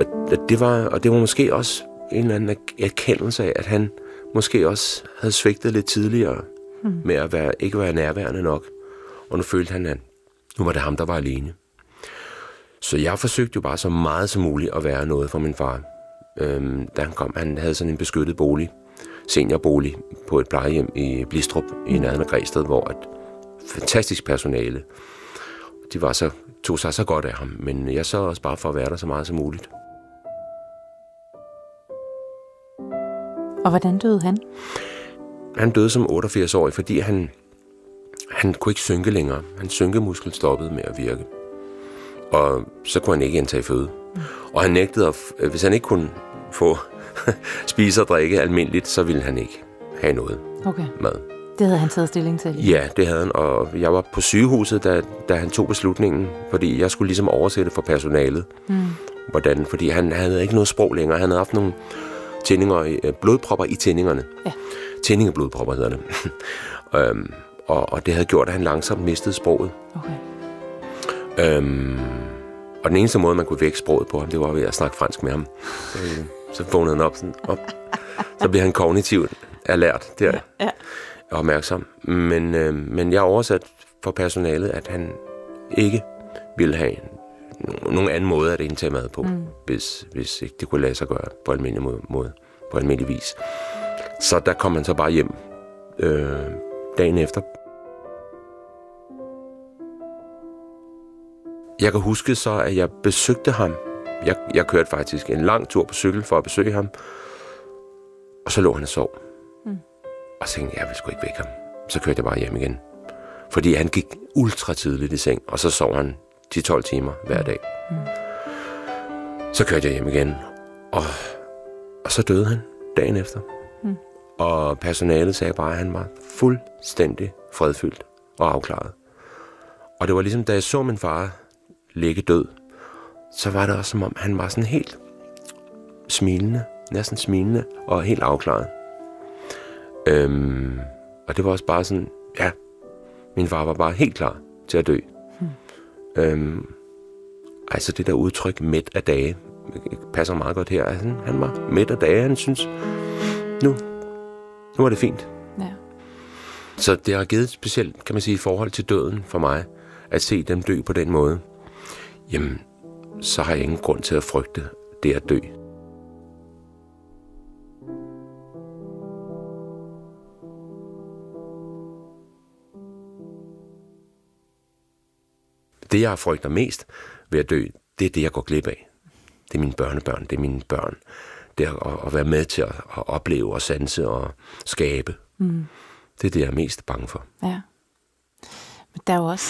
det var måske også en eller anden erkendelse af, at han måske også havde svigtet lidt tidligere med at ikke være nærværende nok. Og nu følte han, at nu var det ham, der var alene. Så jeg forsøgte jo bare så meget som muligt at være noget for min far. Da han kom, han havde sådan en beskyttet bolig, seniorbolig på et plejehjem i Blistrup i nærheden af Græsted, hvor et fantastisk personale, tog sig så godt af ham, men jeg så også bare for at være der så meget som muligt. Og hvordan døde han? Han døde som 88-årig, fordi han kunne ikke synke længere. Hans synkemuskel stoppede med at virke. Og så kunne han ikke indtage føde. Og han nægtede, hvis han ikke kunne få spise og drikke almindeligt, så ville han ikke have noget mad. Det havde han taget stilling til? Ja, det havde han. Og jeg var på sygehuset, da han tog beslutningen, fordi jeg skulle ligesom oversætte for personalet. Hvordan? Fordi han havde ikke noget sprog længere. Han havde haft nogle blodpropper i tændingerne. Ja. Tændingeblodpropper hedder det. Og det havde gjort, at han langsomt mistede sproget. Okay. Og den eneste måde, man kunne vække sproget på ham, det var ved at snakke fransk med ham. Så vågnede han op. Så blev han kognitivt alert der. Ja. Og opmærksom. Men jeg oversat for personalet, at han ikke ville have nogen anden måde at indtage mad på, hvis ikke det kunne lade sig gøre på almindelig måde, på almindelig vis. Så der kom han så bare hjem dagen efter. Jeg kan huske så, at jeg besøgte ham. Jeg kørte faktisk en lang tur på cykel for at besøge ham. Og så lå han og sov. Og så tænkte jeg vil sgu ikke vække ham. Så kørte jeg bare hjem igen. Fordi han gik ultra tidligt i seng, og så sov han 10-12 timer hver dag. Så kørte jeg hjem igen, og så døde han dagen efter. Og personalet sagde bare, at han var fuldstændig fredfyldt og afklaret. Og det var ligesom, da jeg så min far ligge død, så var det også som om, han var sådan helt smilende, næsten smilende og helt afklaret. Og det var også bare sådan, ja, min far var bare helt klar til at dø. Altså det der udtryk, mæt af dage, passer meget godt her. Altså, han var mæt af dage, han synes, nu er det fint. Ja. Så det har givet specielt, kan man sige, i forhold til døden for mig, at se dem dø på den måde. Jamen, så har jeg ingen grund til at frygte det at dø. Det, jeg frygter mest ved at dø, det er det, jeg går glip af. Det er mine børnebørn, det er mine børn. Det er at være med til at opleve og sanse og skabe. Det er det, jeg er mest bange for. Ja. Men der er jo også